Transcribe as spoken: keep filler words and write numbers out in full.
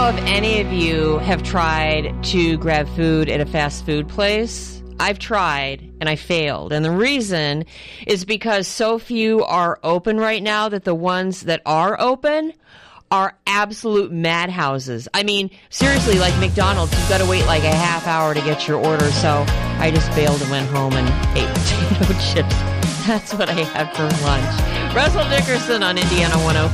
know if any of you have tried to grab food at a fast food place. I've tried, and I failed. And the reason is because so few are open right now that the ones that are open are absolute madhouses. I mean, seriously, like McDonald's, you've got to wait like a half hour to get your order. So I just bailed and went home and ate potato chips. That's what I had for lunch. Russell Dickerson on Indiana one oh five.